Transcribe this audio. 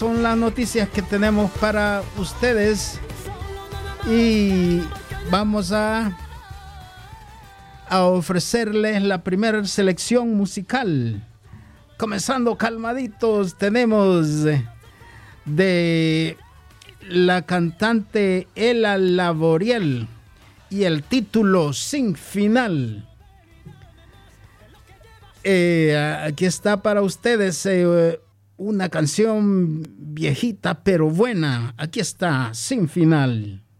Son las noticias que tenemos para ustedes y vamos a ofrecerles la primera selección musical. Comenzando calmaditos, tenemos de la cantante Ela Laboriel y el título Sin Final. Aquí está para ustedes una canción viejita pero buena. Aquí está, Sin Final.